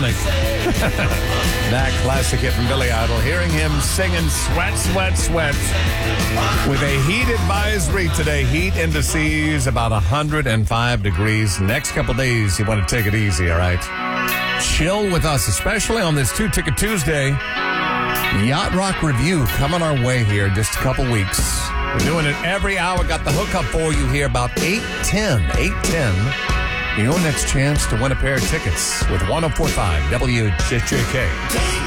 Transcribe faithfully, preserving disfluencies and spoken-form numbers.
morning. That classic hit from Billy Idol. Hearing him singing Sweat, Sweat, Sweat with a heat advisory today. Heat indices about one hundred five degrees. Next couple days, you want to take it easy, all right? Chill with us, especially on this Two-Ticket Tuesday. Yacht Rock Review coming our way here in just a couple weeks. We're doing it every hour. Got the hookup for you here about eight ten. eight ten. Your next chance to win a pair of tickets with one oh four point five W J J K.